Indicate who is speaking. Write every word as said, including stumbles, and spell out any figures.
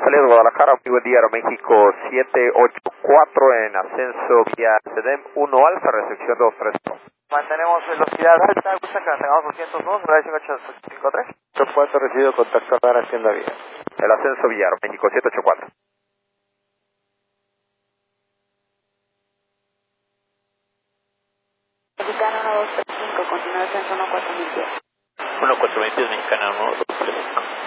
Speaker 1: salida de Guadalajara, Omnigo de Aeroméxico siete ocho cuatro en ascenso vía SEDEM uno Alfa, recepción dos tres dos.
Speaker 2: Mantenemos velocidad alta, gusta que mantengamos doscientos dos, radio ocho cinco tres.
Speaker 3: ocho cuatro, recibido contacto para Hacienda Vía.
Speaker 1: El ascenso vía Aeroméxico siete ocho cuatro.
Speaker 4: Mexicana uno dos tres cinco, continúa ascenso uno cuatro mil diez.
Speaker 5: uno cuatro dos cero, Mexicana uno dos tres cinco.